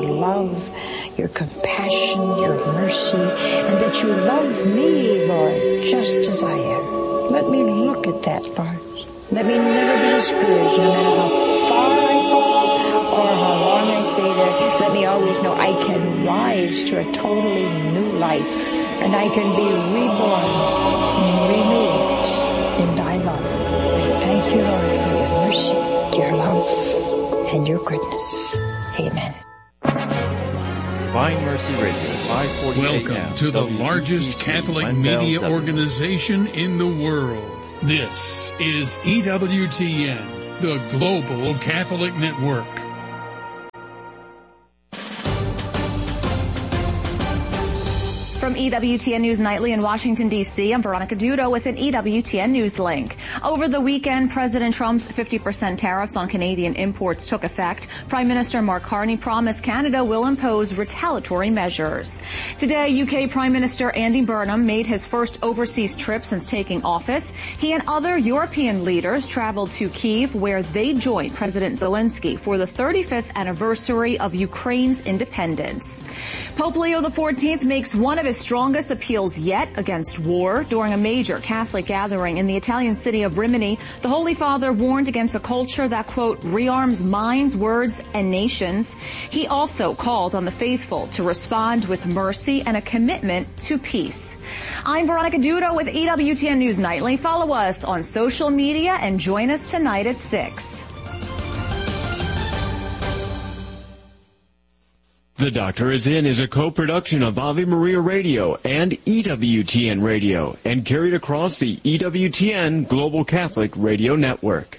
love, your compassion, your mercy, and that you love me, Lord, just as I am. Let me look at that, Lord. Let me never be discouraged, no matter how far I fall or how long I stay there. Let me always know I can rise to a totally new life, and I can be reborn and renewed in thy love. I thank you, Lord, for your mercy, your love, and your goodness. Amen. Divine Mercy Radio, 548 Welcome now. to the largest Catholic media organization in the world. This is EWTN, the Global Catholic Network. From EWTN News Nightly in Washington, D.C., I'm Veronica Dudo with an EWTN News link. Over the weekend, President Trump's 50% tariffs on Canadian imports took effect. Prime Minister Mark Carney promised Canada will impose retaliatory measures. Today, UK Prime Minister Andy Burnham made his first overseas trip since taking office. He and other European leaders traveled to Kyiv, where they joined President Zelensky for the 35th anniversary of Ukraine's independence. Pope Leo XIV makes one of his strongest appeals yet against war. During a major Catholic gathering in the Italian city of Rimini, the Holy Father warned against a culture that, quote, rearms minds, words, and nations. He also called on the faithful to respond with mercy and a commitment to peace. I'm Veronica Dudo with EWTN News Nightly. Follow us on social media and join us tonight at 6. The Doctor Is In is a co-production of Ave Maria Radio and EWTN Radio and carried across the EWTN Global Catholic Radio Network.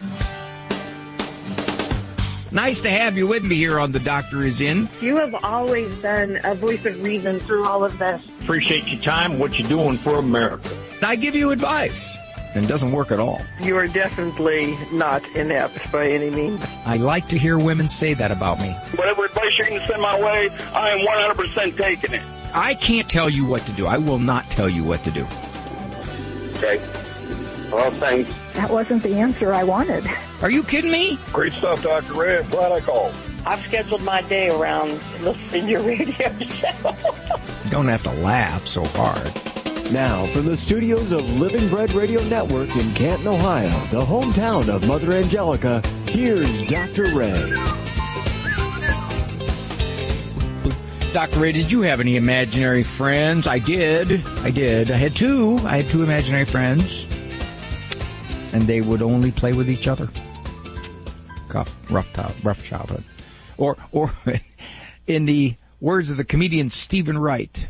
Nice to have you with me here on The Doctor Is In. You have always been a voice of reason through all of this. Appreciate your time, what you're doing for America. I give you advice, and it doesn't work at all. You are definitely not inept by any means. I like to hear women say that about me. Whatever advice you're going to send my way, I am 100% taking it. I can't tell you what to do. I will not tell you what to do. Okay. Well, thanks. That wasn't the answer I wanted. Are you kidding me? Great stuff, Dr. Red. Glad I called. I've scheduled my day around listening to your radio show. You don't have to laugh so hard. Now, from the studios of Living Bread Radio Network in Canton, Ohio, the hometown of Mother Angelica, here's Dr. Ray. Dr. Ray, did you have any imaginary friends? I did. I had two. I had two imaginary friends. And they would only play with each other. Rough childhood. Or in the words of the comedian Stephen Wright,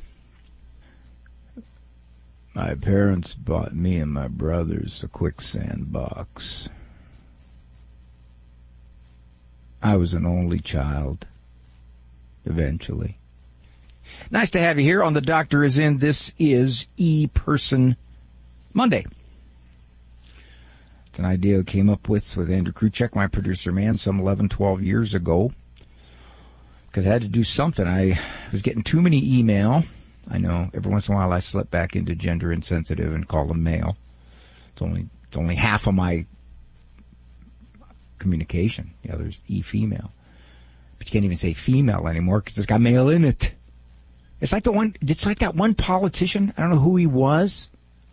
my parents bought me and my brothers a quicksand box. I was an only child, eventually. Nice to have you here on The Doctor Is In. This is E-Person Monday. It's an idea I came up with Andrew Kruchek, my producer man, some 11, 12 years ago. Because I had to do something. I was getting too many email. I know every once in a while I slip back into gender insensitive and call them male. It's only half of my communication. The other's e-female. But you can't even say female anymore because it's got male in it. It's like that one politician. I don't know who he was.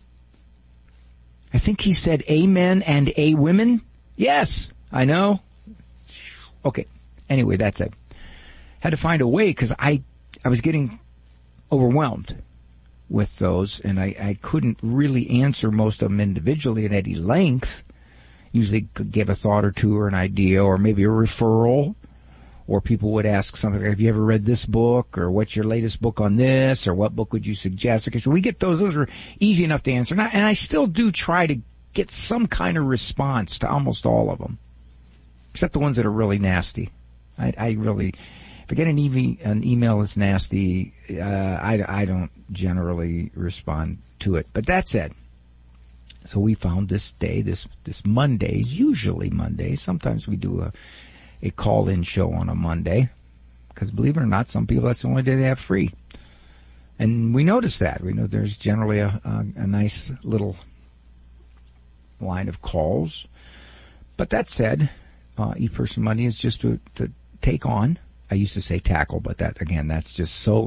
I think he said amen and a women. Yes, I know. Okay. Anyway, that's it. Had to find a way because I was getting overwhelmed with those, and I couldn't really answer most of them individually at any length. Usually give a thought or two or an idea or maybe a referral, or people would ask something like, have you ever read this book, or what's your latest book on this, or what book would you suggest? Okay, so we get those. Those are easy enough to answer. And I still do try to get some kind of response to almost all of them, except the ones that are really nasty. I really... If I get an email that's nasty, I don't generally respond to it. But that said, so we found this day, this Mondays, usually Mondays. Sometimes we do a call-in show on a Monday, because believe it or not, some people, that's the only day they have free. And we noticed that. We know there's generally a nice little line of calls. But that said, E-Person Monday is just to take on I used to say tackle, but that's just so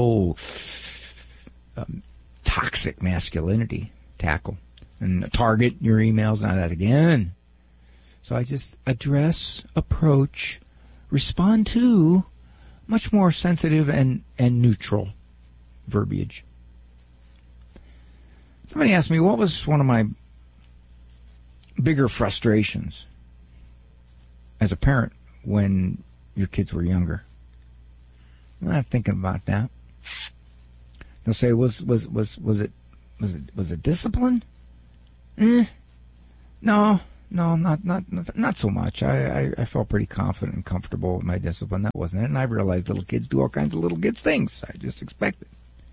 toxic masculinity. Tackle. And target your emails, not that again. So I just address, approach, respond to much more sensitive and neutral verbiage. Somebody asked me, what was one of my bigger frustrations as a parent when your kids were younger? I'm not thinking about that. They'll say, was it discipline? No, not so much. I felt pretty confident and comfortable with my discipline. That wasn't it. And I realized little kids do all kinds of little kids things. I just expected.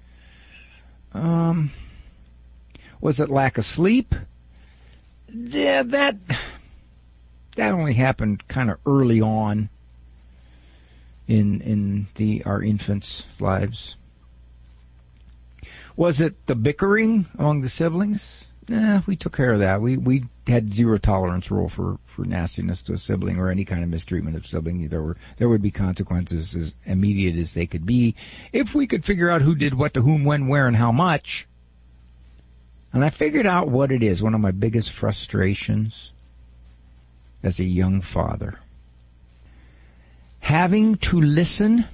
Was it lack of sleep? Yeah, that only happened kind of early on in our infants' lives. Was it the bickering among the siblings? We took care of that. We had zero tolerance rule for nastiness to a sibling or any kind of mistreatment of sibling. There would be consequences as immediate as they could be if we could figure out who did what to whom, when, where, and how much. And I figured out what it is. One of my biggest frustrations as a young father. Having to listen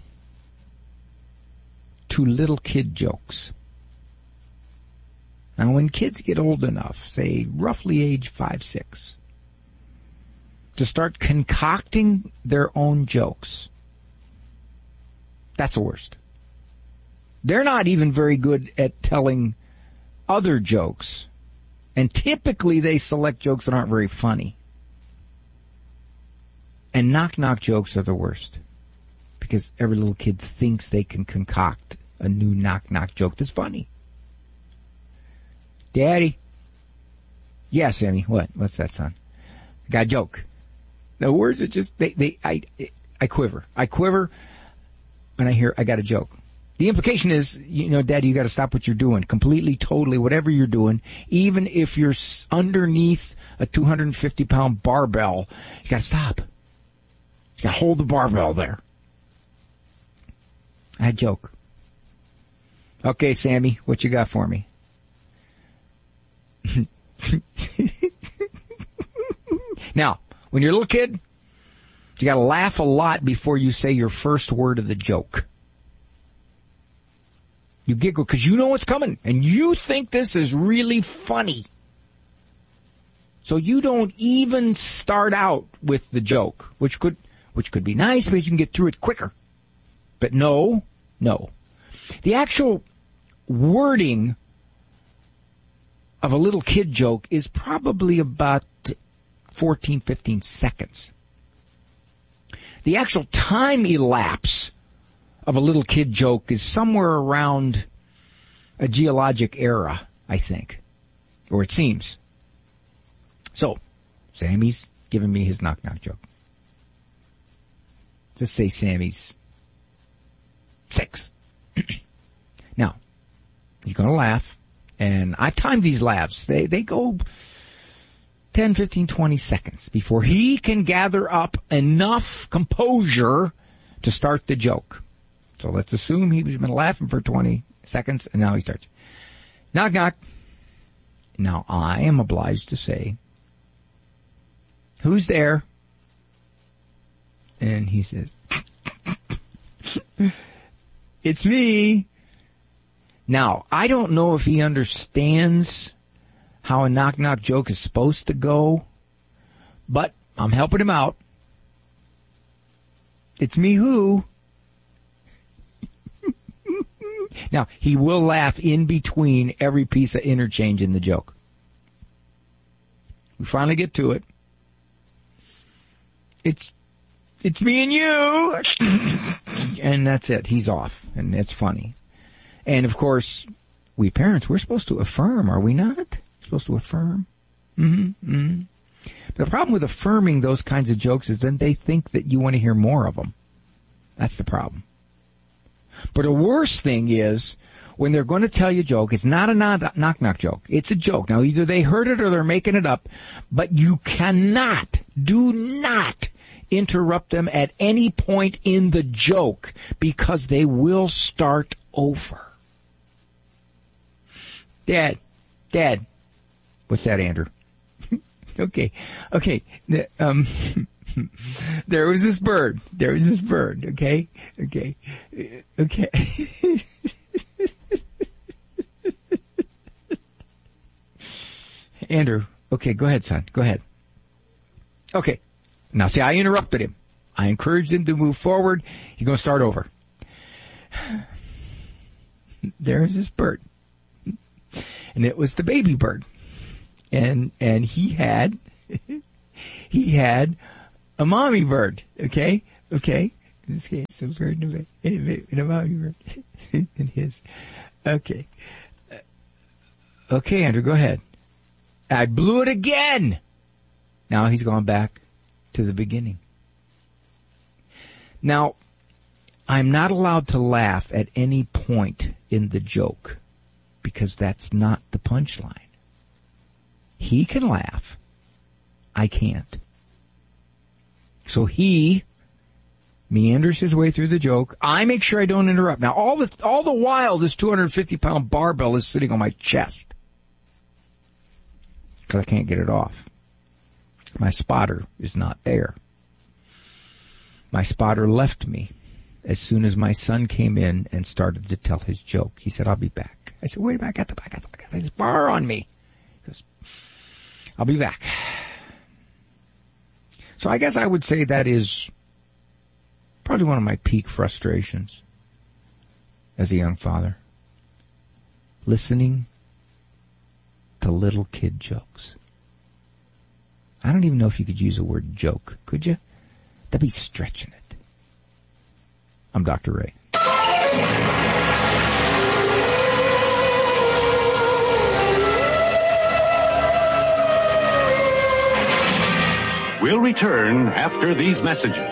to little kid jokes. Now, when kids get old enough, say roughly age 5, 6, to start concocting their own jokes, that's the worst. They're not even very good at telling other jokes, and typically they select jokes that aren't very funny. And knock-knock jokes are the worst, because every little kid thinks they can concoct a new knock-knock joke that's funny. Daddy. Yeah, Sammy. What? What's that, son? I got a joke. The words are just, I quiver. I quiver when I hear I got a joke. The implication is, Daddy, you got to stop what you're doing. Completely, totally, whatever you're doing. Even if you're underneath a 250-pound barbell, you got to stop. You got to hold the barbell there. I had a joke. Okay, Sammy, what you got for me? Now, when you're a little kid, you got to laugh a lot before you say your first word of the joke. You giggle because you know what's coming, and you think this is really funny. So you don't even start out with the joke, which could be nice because you can get through it quicker. But no. The actual wording of a little kid joke is probably about 14, 15 seconds. The actual time elapse of a little kid joke is somewhere around a geologic era, I think. Or it seems. So, Sammy's giving me his knock-knock joke. Just say Sammy's 6. Now, he's going to laugh. And I've timed these laughs. They go 10, 15, 20 seconds before he can gather up enough composure to start the joke. So let's assume he's been laughing for 20 seconds, and now he starts. Knock, knock. Now I am obliged to say, who's there? And he says, it's me. Now, I don't know if he understands how a knock-knock joke is supposed to go, but I'm helping him out. It's me who? Now, he will laugh in between every piece of interchange in the joke. We finally get to it. It's me and you! And that's it. He's off. And it's funny. And, of course, we parents, we're supposed to affirm, are we not? We're supposed to affirm. The problem with affirming those kinds of jokes is then they think that you want to hear more of them. That's the problem. But the worst thing is when they're going to tell you a joke, it's not a knock-knock joke. It's a joke. Now, either they heard it or they're making it up, but you do not interrupt them at any point in the joke because they will start over. Dad. What's that, Andrew? Okay. There was this bird. Okay. Andrew. Okay, go ahead, son. Go ahead. Okay. Now, see, I interrupted him. I encouraged him to move forward. He's going to start over. There's this bird. And it was the baby bird. And he had a mommy bird. Okay. In this case, a bird and a mommy bird. And his. Okay. Okay, Andrew, go ahead. I blew it again. Now he's gone back to the beginning. Now, I'm not allowed to laugh at any point in the joke because that's not the punchline. He can laugh. I can't. So he meanders his way through the joke. I make sure I don't interrupt. Now, all the while, this 250-pound barbell is sitting on my chest because I can't get it off. My spotter is not there. My spotter left me as soon as my son came in and started to tell his joke. He said, I'll be back. I said, wait a minute, I got this bar on me. He goes, I'll be back. So I guess I would say that is probably one of my peak frustrations as a young father. Listening to little kid jokes. I don't even know if you could use the word joke, could you? That'd be stretching it. I'm Dr. Ray. We'll return after these messages.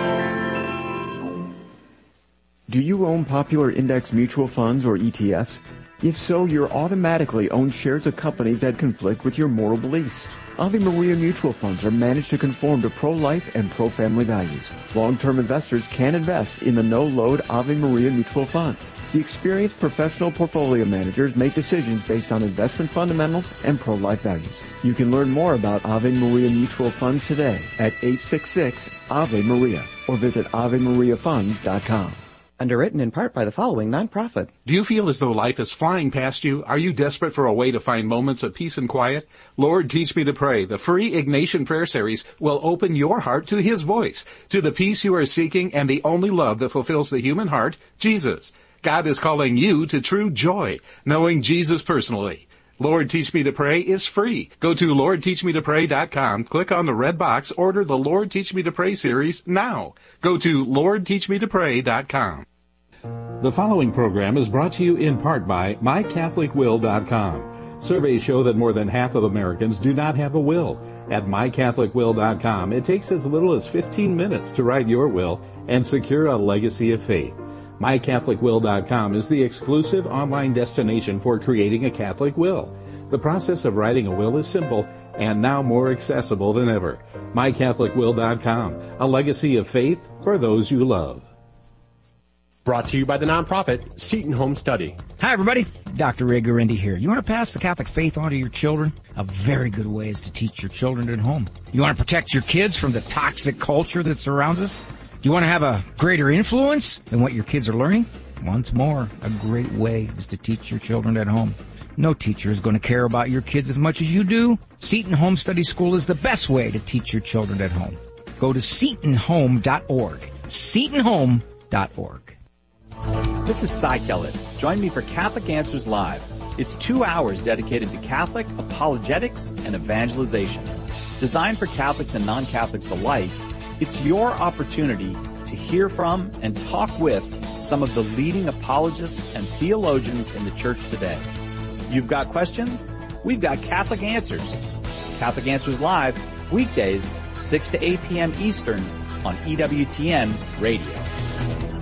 Do you own popular index mutual funds or ETFs? If so, you're automatically own shares of companies that conflict with your moral beliefs. Ave Maria mutual funds are managed to conform to pro-life and pro-family values. Long-term investors can invest in the no-load Ave Maria mutual funds. The experienced professional portfolio managers make decisions based on investment fundamentals and pro-life values. You can learn more about Ave Maria mutual funds today at 866-AVE-MARIA or visit AveMariaFunds.com. Underwritten in part by the following nonprofit. Do you feel as though life is flying past you? Are you desperate for a way to find moments of peace and quiet? Lord, Teach Me to Pray, the free Ignatian Prayer Series, will open your heart to His voice, to the peace you are seeking and the only love that fulfills the human heart, Jesus. God is calling you to true joy, knowing Jesus personally. Lord, Teach Me to Pray is free. Go to LordTeachMeToPray.com, click on the red box, order the Lord Teach Me to Pray series now. Go to LordTeachMeToPray.com. The following program is brought to you in part by MyCatholicWill.com. Surveys show that more than half of Americans do not have a will. At MyCatholicWill.com, it takes as little as 15 minutes to write your will and secure a legacy of faith. MyCatholicWill.com is the exclusive online destination for creating a Catholic will. The process of writing a will is simple and now more accessible than ever. MyCatholicWill.com, a legacy of faith for those you love. Brought to you by the nonprofit Seton Home Study. Hi, everybody. Dr. Ray Guarendi here. You want to pass the Catholic faith on to your children? A very good way is to teach your children at home. You want to protect your kids from the toxic culture that surrounds us? Do you want to have a greater influence than what your kids are learning? Once more, a great way is to teach your children at home. No teacher is going to care about your kids as much as you do. Seton Home Study School is the best way to teach your children at home. Go to SetonHome.org. SetonHome.org. This is Cy Kellett. Join me for Catholic Answers Live. It's 2 hours dedicated to Catholic apologetics and evangelization. Designed for Catholics and non-Catholics alike, it's your opportunity to hear from and talk with some of the leading apologists and theologians in the church today. You've got questions? We've got Catholic Answers. Catholic Answers Live, weekdays, 6 to 8 p.m. Eastern on EWTN Radio.